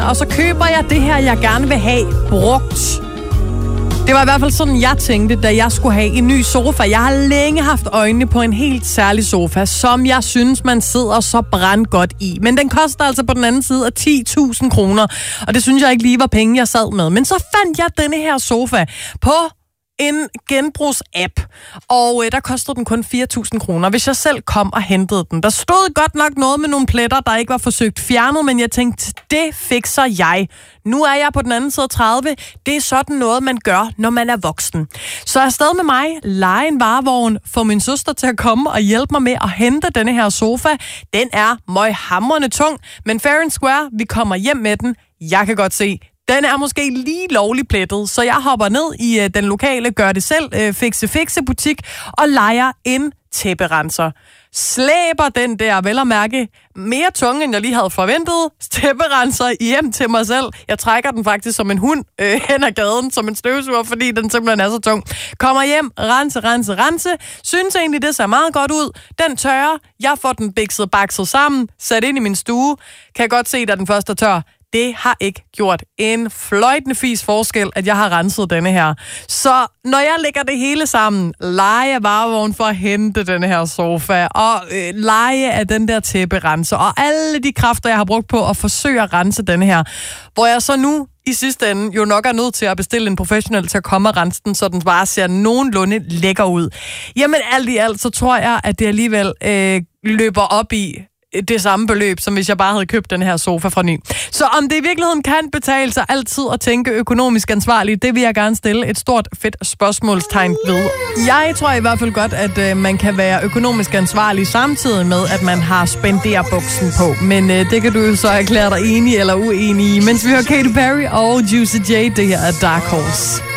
og så køber jeg det her, jeg gerne vil have brugt. Det var i hvert fald sådan, jeg tænkte, da jeg skulle have en ny sofa. Jeg har længe haft øjnene på en helt særlig sofa, som jeg synes, man sidder så brandgodt i. Men den koster altså på den anden side af 10.000 kroner, og det synes jeg ikke lige var penge, jeg sad med. Men så fandt jeg denne her sofa på en genbrugsapp, og der kostede den kun 4.000 kroner, hvis jeg selv kom og hentede den. Der stod godt nok noget med nogle pletter, der ikke var forsøgt fjernet, men jeg tænkte, det fikser jeg. Nu er jeg på den anden side 30. Det er sådan noget, man gør, når man er voksen. Så afsted med mig, leje en varevogn, få min søster til at komme og hjælpe mig med at hente denne her sofa. Den er møghamrende tung, men fair and square, vi kommer hjem med den. Jeg kan godt se, den er måske lige lovligt plettet, så jeg hopper ned i den lokale gør-det-selv fikse butik og lejer en tæpperenser. Slæber den der, vel at mærke, mere tung, end jeg lige havde forventet, tæpperenser hjem til mig selv. Jeg trækker den faktisk som en hund hen ad gaden, som en støvsuger, fordi den simpelthen er så tung. Kommer hjem, rense. Synes egentlig, det ser meget godt ud. Den tørrer, jeg får den bakset sammen, sat ind i min stue. Kan godt se, da den første er tør. Det har ikke gjort en fløjtende fis forskel, at jeg har renset denne her. Så når jeg lægger det hele sammen, leje varevogn for at hente denne her sofa, og leje af den der tæpperenser, og alle de kræfter, jeg har brugt på at forsøge at rense denne her, hvor jeg så nu i sidste ende jo nok er nødt til at bestille en professionel til at komme og rense den, så den bare ser nogenlunde lækker ud. Jamen alt i alt, så tror jeg, at det alligevel løber op i det samme beløb, som hvis jeg bare havde købt den her sofa fra ny. Så om det i virkeligheden kan betale sig altid at tænke økonomisk ansvarligt, det vil jeg gerne stille et stort, fedt spørgsmålstegn ved. Jeg tror i hvert fald godt, at man kan være økonomisk ansvarlig samtidig med, at man har spenderbuksen på. Men det kan du jo så erklære dig enig eller uenig i. Mens vi hører Katy Perry og Juicy J, det her er Dark Horse.